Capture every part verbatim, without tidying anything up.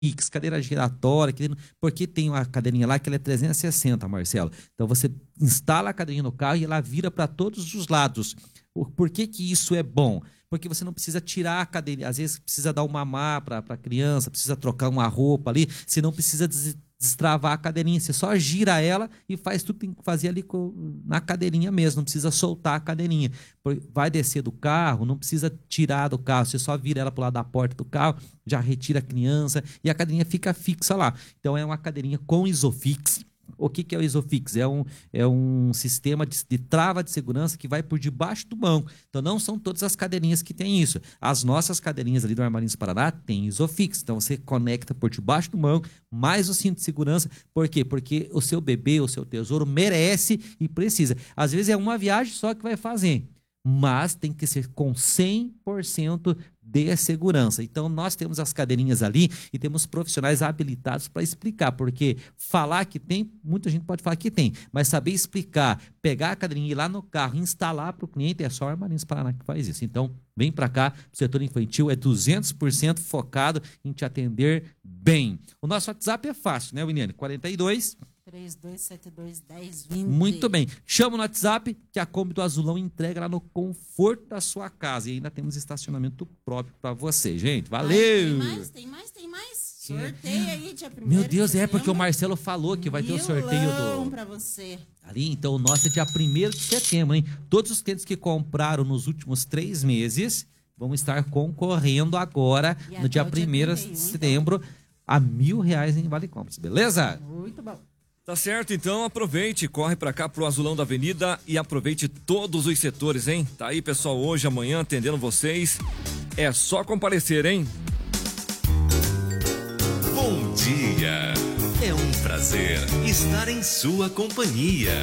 Isofix, cadeira giratória, porque tem uma cadeirinha lá que ela é trezentos e sessenta, Marcelo. Então você instala a cadeirinha no carro e ela vira para todos os lados. Por que que isso é bom? Porque você não precisa tirar a cadeira, às vezes precisa dar um mamar para a criança, precisa trocar uma roupa ali, você não precisa des destravar a cadeirinha, você só gira ela e faz tudo que tem que fazer ali na cadeirinha mesmo, não precisa soltar a cadeirinha. Vai descer do carro, não precisa tirar do carro, você só vira ela para o lado da porta do carro, já retira a criança e a cadeirinha fica fixa lá. Então é uma cadeirinha com Isofix. O que, que é o Isofix? É um, é um sistema de, de trava de segurança que vai por debaixo do banco. Então não são todas as cadeirinhas que tem isso. As nossas cadeirinhas ali do Armarinhos Paraná tem Isofix. Então você conecta por debaixo do banco, mais o cinto de segurança. Por quê? Porque o seu bebê, o seu tesouro merece e precisa. Às vezes é uma viagem só que vai fazer, mas tem que ser com cem por cento de segurança. Então, nós temos as cadeirinhas ali e temos profissionais habilitados para explicar, porque falar que tem, muita gente pode falar que tem, mas saber explicar, pegar a cadeirinha, ir lá no carro, instalar para o cliente, é só o Armarinhos Paraná que faz isso. Então, vem para cá, o setor infantil é duzentos por cento focado em te atender bem. O nosso WhatsApp é fácil, né, Winiane? quarenta e dois... três dois sete dois, um zero dois zero. Muito bem. Chama no WhatsApp que a Kombi do Azulão entrega lá no conforto da sua casa. E ainda temos estacionamento próprio para você, gente. Valeu! Tem mais, tem mais, tem mais. Sorteio aí, dia primeiro. Meu Deus, é porque o Marcelo falou que vai ter o sorteio do... para você. Ali, então o nosso é dia primeiro de setembro, hein? Todos os clientes que compraram nos últimos três meses vão estar concorrendo agora, no dia primeiro de setembro, então, a mil reais em Vale Compras, beleza? Muito bom. Tá certo, então aproveite, corre pra cá pro Azulão da Avenida e aproveite todos os setores, hein? Tá aí, pessoal, hoje, amanhã, atendendo vocês. É só comparecer, hein? Bom dia! É um prazer estar em sua companhia.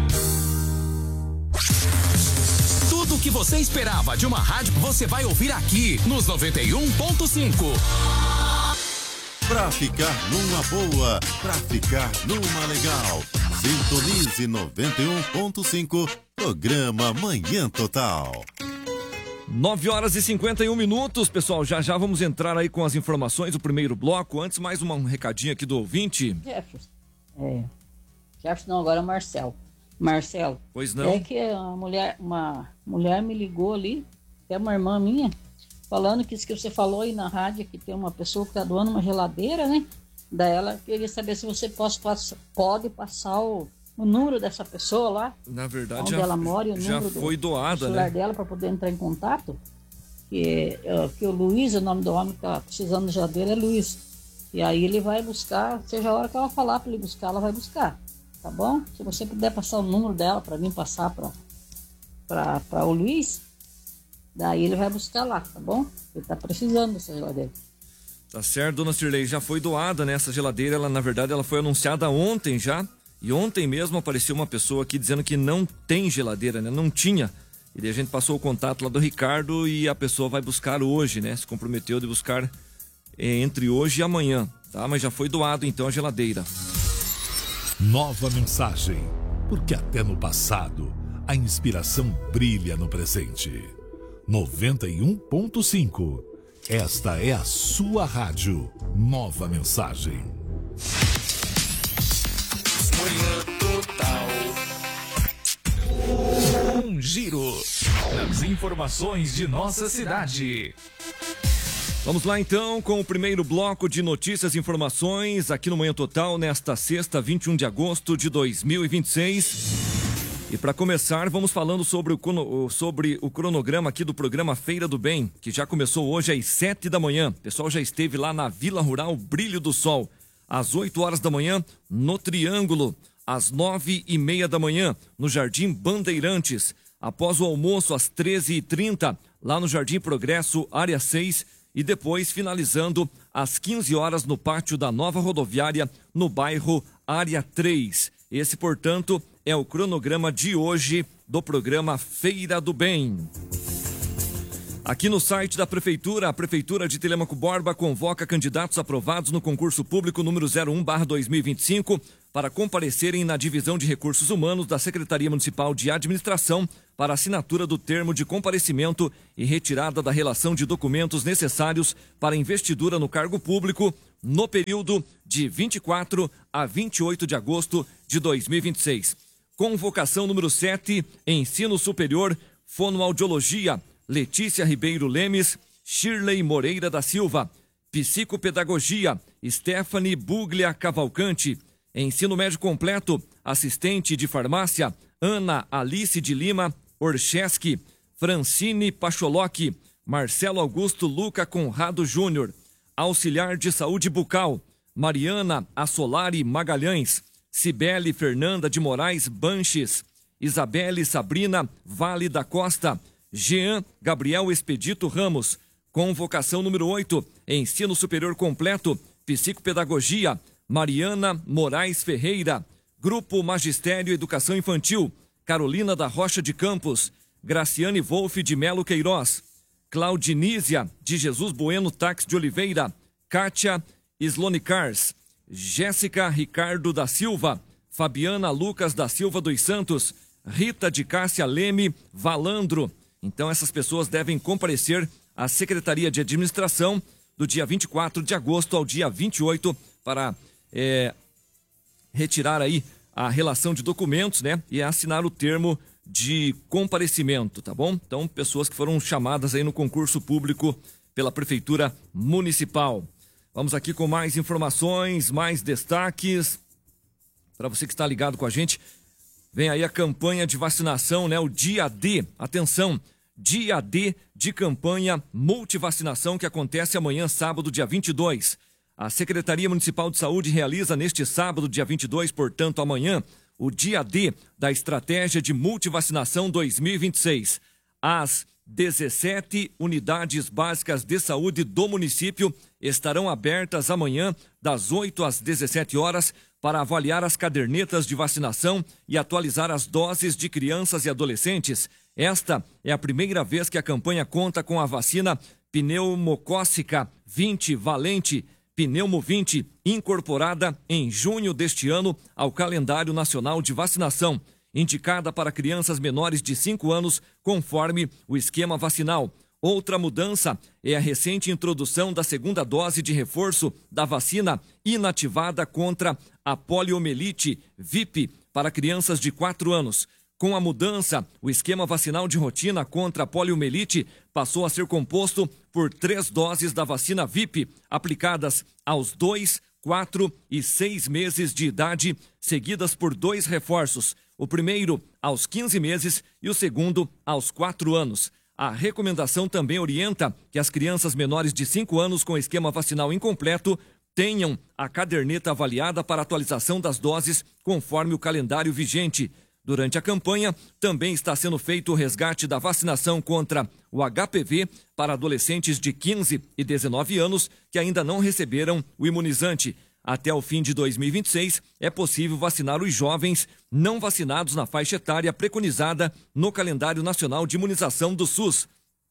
Tudo o que você esperava de uma rádio, você vai ouvir aqui nos noventa e um ponto cinco. Pra ficar numa boa, pra ficar numa legal, sintonize noventa e um ponto cinco, programa Manhã Total. nove horas e cinquenta e um minutos, pessoal, já já vamos entrar aí com as informações do primeiro bloco. Antes, mais uma, um recadinho aqui do ouvinte. Jefferson, é, Jefferson não, agora é Marcelo. Marcelo. Pois não. É que uma mulher, uma mulher me ligou ali, é uma irmã minha, falando que isso que você falou aí na rádio, que tem uma pessoa que está doando uma geladeira, né? Daí ela queria saber se você pode, pode passar o, o número dessa pessoa lá. Na verdade, onde já, ela mora, o já número foi do, doada, do celular né? dela para poder entrar em contato. Que, que o Luiz, o nome do homem que está precisando de geladeira é Luiz. E aí ele vai buscar, seja a hora que ela falar para ele buscar, ela vai buscar. Tá bom? Se você puder passar o número dela para mim passar para o Luiz, daí ele vai buscar lá, tá bom? Ele tá precisando dessa geladeira. Tá certo, dona Cirlei, já foi doada nessa geladeira, ela na verdade ela foi anunciada ontem já, e ontem mesmo apareceu uma pessoa aqui dizendo que não tem geladeira, né? Não tinha. E daí a gente passou o contato lá do Ricardo e a pessoa vai buscar hoje, né? Se comprometeu de buscar é, entre hoje e amanhã, tá? Mas já foi doado então a geladeira. Nova mensagem, porque até no passado a inspiração brilha no presente. noventa e um ponto cinco. Esta é a sua rádio. Nova mensagem. Manhã Total. Um giro nas informações de nossa cidade. Vamos lá então com o primeiro bloco de notícias e informações aqui no Manhã Total nesta sexta, vinte e um de agosto de dois mil e vinte e seis. E para começar, vamos falando sobre o, sobre o cronograma aqui do programa Feira do Bem, que já começou hoje às sete da manhã. O pessoal já esteve lá na Vila Rural Brilho do Sol. Às oito horas da manhã, no Triângulo. Às nove e meia da manhã, no Jardim Bandeirantes. Após o almoço, às treze e trinta, lá no Jardim Progresso, área seis. E depois, finalizando, às quinze horas, no pátio da Nova Rodoviária, no bairro Área três. Esse, portanto, é o cronograma de hoje do programa Feira do Bem. Aqui no site da Prefeitura, a Prefeitura de Telêmaco Borba convoca candidatos aprovados no concurso público número zero um barra dois mil e vinte e cinco para comparecerem na Divisão de Recursos Humanos da Secretaria Municipal de Administração para assinatura do termo de comparecimento e retirada da relação de documentos necessários para investidura no cargo público no período de vinte e quatro a vinte e oito de agosto de dois mil e vinte e seis. Convocação número sete, Ensino Superior, Fonoaudiologia, Letícia Ribeiro Lemes, Shirley Moreira da Silva. Psicopedagogia, Stephanie Buglia Cavalcante. Ensino médio completo, assistente de farmácia, Ana Alice de Lima Orcheski, Francine Pacholocchi, Marcelo Augusto Luca Conrado Júnior. Auxiliar de saúde bucal, Mariana Assolari Magalhães, Cibele Fernanda de Moraes Banches, Isabelle Sabrina Vale da Costa, Jean Gabriel Expedito Ramos. Convocação número oito, Ensino Superior Completo, Psicopedagogia, Mariana Moraes Ferreira. Grupo Magistério Educação Infantil, Carolina da Rocha de Campos, Graciane Wolff de Melo Queiroz, Claudinísia de Jesus Bueno Tax de Oliveira, Kátia Slonicars, Jéssica Ricardo da Silva, Fabiana Lucas da Silva dos Santos, Rita de Cássia Leme Valandro. Então essas pessoas devem comparecer à Secretaria de Administração do dia vinte e quatro de agosto ao dia vinte e oito para é, retirar aí a relação de documentos, né, e assinar o termo de comparecimento, tá bom? Então, pessoas que foram chamadas aí no concurso público pela Prefeitura Municipal. Vamos aqui com mais informações, mais destaques. Para você que está ligado com a gente, vem aí a campanha de vacinação, né, o dia D. Atenção! Dia D de campanha multivacinação que acontece amanhã, sábado, dia vinte e dois. A Secretaria Municipal de Saúde realiza neste sábado, dia vinte e dois, portanto amanhã, o dia D da Estratégia de Multivacinação dois mil e vinte e seis. As dezessete unidades básicas de saúde do município estarão abertas amanhã, das oito às dezessete horas, para avaliar as cadernetas de vacinação e atualizar as doses de crianças e adolescentes. Esta é a primeira vez que a campanha conta com a vacina pneumocócica vinte valente, Pneumo vinte, incorporada em junho deste ano ao calendário nacional de vacinação, indicada para crianças menores de cinco anos, conforme o esquema vacinal. Outra mudança é a recente introdução da segunda dose de reforço da vacina inativada contra a poliomielite V I P para crianças de quatro anos. Com a mudança, o esquema vacinal de rotina contra a poliomielite passou a ser composto por três doses da vacina V I P, aplicadas aos dois, quatro e seis meses de idade, seguidas por dois reforços, o primeiro aos quinze meses e o segundo aos quatro anos. A recomendação também orienta que as crianças menores de cinco anos com esquema vacinal incompleto tenham a caderneta avaliada para atualização das doses conforme o calendário vigente. Durante a campanha, também está sendo feito o resgate da vacinação contra o H P V para adolescentes de quinze e dezenove anos que ainda não receberam o imunizante. Até o fim de dois mil e vinte e seis, é possível vacinar os jovens não vacinados na faixa etária preconizada no calendário nacional de imunização do SUS.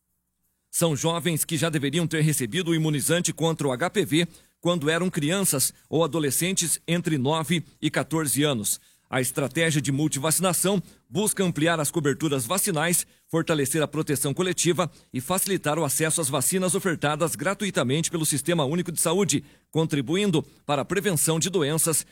São jovens que já deveriam ter recebido o imunizante contra o H P V quando eram crianças ou adolescentes entre nove e quatorze anos. A estratégia de multivacinação busca ampliar as coberturas vacinais, fortalecer a proteção coletiva e facilitar o acesso às vacinas ofertadas gratuitamente pelo Sistema Único de Saúde, contribuindo para a prevenção de doenças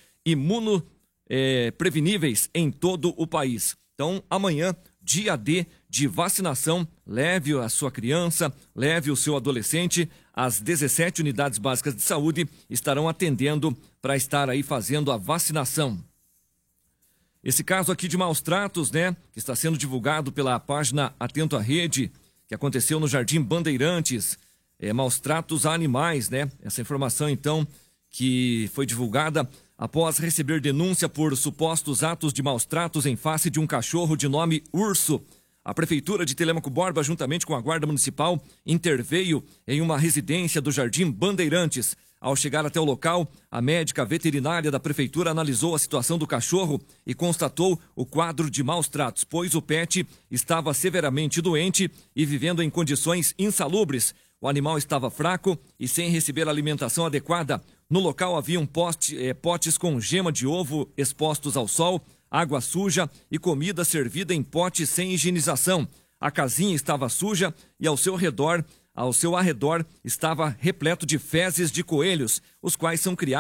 imunopreveníveis em todo o país. Então, amanhã, dia D de vacinação, leve a sua criança, leve o seu adolescente. As dezessete unidades básicas de saúde estarão atendendo para estar aí fazendo a vacinação. Esse caso aqui de maus tratos, né, que está sendo divulgado pela página Atento à Rede, que aconteceu no Jardim Bandeirantes, é, maus tratos a animais, né? Essa informação, então, que foi divulgada após receber denúncia por supostos atos de maus tratos em face de um cachorro de nome Urso. A Prefeitura de Telêmaco Borba, juntamente com a Guarda Municipal, interveio em uma residência do Jardim Bandeirantes. Ao chegar até o local, a médica veterinária da Prefeitura analisou a situação do cachorro e constatou o quadro de maus tratos, pois o pet estava severamente doente e vivendo em condições insalubres. O animal estava fraco e sem receber alimentação adequada. No local haviam poste, eh, potes com gema de ovo expostos ao sol, água suja e comida servida em potes sem higienização. A casinha estava suja e ao seu redor, ao seu arredor, estava repleto de fezes de coelhos, os quais são criados